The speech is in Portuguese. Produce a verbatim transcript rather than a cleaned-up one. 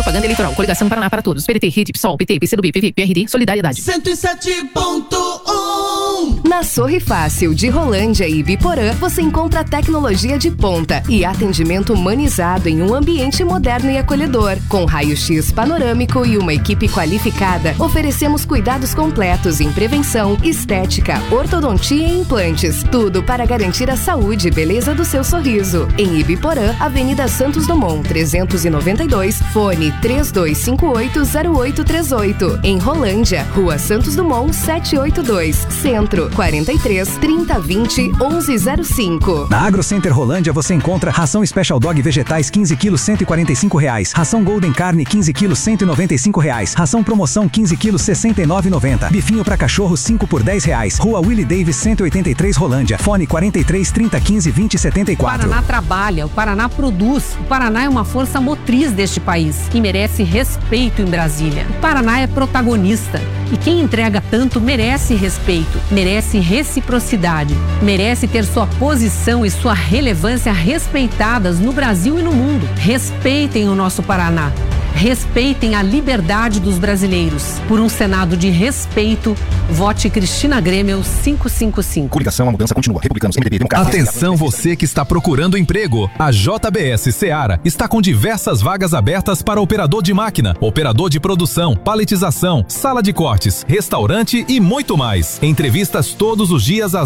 Propaganda eleitoral. Coligação Paraná para Todos. P D T, Rede, PSOL, P T, P C do B, P V, P R D, Solidariedade. cento e sete ponto um. Na Sorri Fácil de Rolândia e Ibiporã, você encontra tecnologia de ponta e atendimento humanizado em um ambiente moderno e acolhedor. Com raio-x panorâmico e uma equipe qualificada, oferecemos cuidados completos em prevenção, estética, ortodontia e implantes. Tudo para garantir a saúde e beleza do seu sorriso. Em Ibiporã, Avenida Santos Dumont, trezentos e noventa e dois, fone três dois cinco oito, zero oito três oito. Em Rolândia, Rua Santos Dumont, setecentos e oitenta e dois, Centro, quarenta e três, trinta, vinte, onze zero cinco. Na AgroCenter Rolândia você encontra ração Special Dog vegetais quinze quilos, cento e quarenta e cinco reais. Ração Golden Carne quinze quilos, cento e noventa e cinco reais. Ração Promoção quinze quilos, sessenta e nove reais e noventa centavos. Bifinho pra cachorro cinco por dez reais. Rua Willie Davis cento e oitenta e três Rolândia. Fone quarenta e três, trinta, quinze, vinte, setenta e quatro. O Paraná trabalha, o Paraná produz. O Paraná é uma força motriz deste país e merece respeito em Brasília. O Paraná é protagonista e quem entrega tanto merece respeito, merece reciprocidade, merece ter sua posição e sua relevância respeitadas no Brasil e no mundo. Respeitem o nosso Paraná. Respeitem a liberdade dos brasileiros. Por um Senado de respeito, vote Cristina Grêmio quinhentos e cinquenta e cinco. Coligação, a mudança continua. Republicanos, M D B, Democratas. Atenção você que está procurando emprego. A J B S Seara está com diversas vagas abertas para operador de máquina, operador de produção, paletização, sala de cortes, restaurante e muito mais. Entrevistas todos os dias às